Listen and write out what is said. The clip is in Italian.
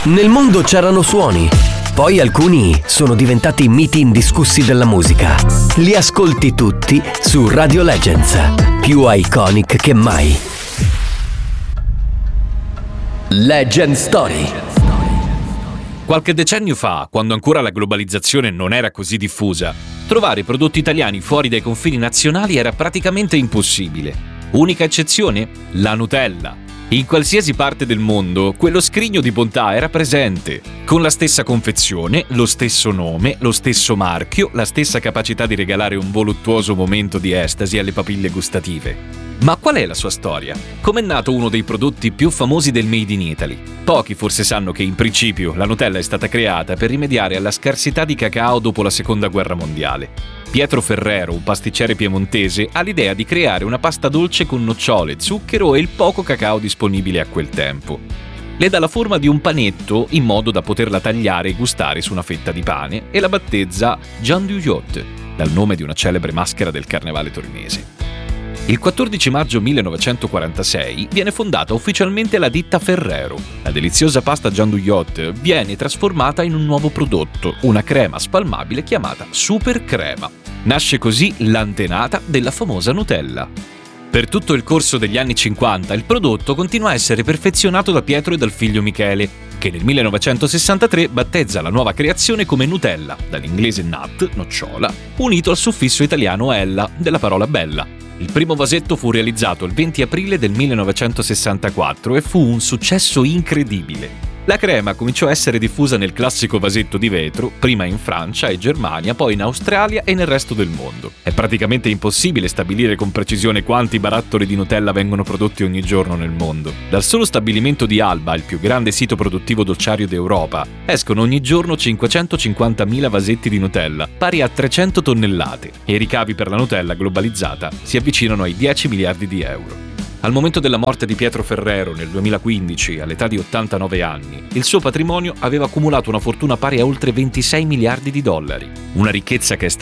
Nel mondo c'erano suoni, poi alcuni sono diventati miti indiscussi della musica. Li ascolti tutti su Radio Legends, più iconic che mai. Legend Story. Qualche decennio fa, quando ancora la globalizzazione non era così diffusa, trovare prodotti italiani fuori dai confini nazionali era praticamente impossibile. Unica eccezione? La Nutella. In qualsiasi parte del mondo, quello scrigno di bontà era presente, con la stessa confezione, lo stesso nome, lo stesso marchio, la stessa capacità di regalare un voluttuoso momento di estasi alle papille gustative. Ma qual è la sua storia? Com'è nato uno dei prodotti più famosi del Made in Italy? Pochi forse sanno che in principio la Nutella è stata creata per rimediare alla scarsità di cacao dopo la Seconda Guerra Mondiale. Pietro Ferrero, un pasticcere piemontese, ha l'idea di creare una pasta dolce con nocciole, zucchero e il poco cacao disponibile a quel tempo. Le dà la forma di un panetto in modo da poterla tagliare e gustare su una fetta di pane e la battezza Jean du Yacht, dal nome di una celebre maschera del carnevale torinese. Il 14 maggio 1946 viene fondata ufficialmente la ditta Ferrero. La deliziosa pasta Jean du Yacht viene trasformata in un nuovo prodotto, una crema spalmabile chiamata Super Crema. Nasce così l'antenata della famosa Nutella. Per tutto il corso degli anni 50 il prodotto continua a essere perfezionato da Pietro e dal figlio Michele, che nel 1963 battezza la nuova creazione come Nutella, dall'inglese nut, nocciola, unito al suffisso italiano ella, della parola bella. Il primo vasetto fu realizzato il 20 aprile del 1964 e fu un successo incredibile. La crema cominciò a essere diffusa nel classico vasetto di vetro, prima in Francia e Germania, poi in Australia e nel resto del mondo. È praticamente impossibile stabilire con precisione quanti barattoli di Nutella vengono prodotti ogni giorno nel mondo. Dal solo stabilimento di Alba, il più grande sito produttivo dolciario d'Europa, escono ogni giorno 550.000 vasetti di Nutella, pari a 300 tonnellate, e i ricavi per la Nutella globalizzata si avvicinano ai 10 miliardi di euro. Al momento della morte di Pietro Ferrero nel 2015, all'età di 89 anni, il suo patrimonio aveva accumulato una fortuna pari a oltre 26 miliardi di dollari, una ricchezza che è stata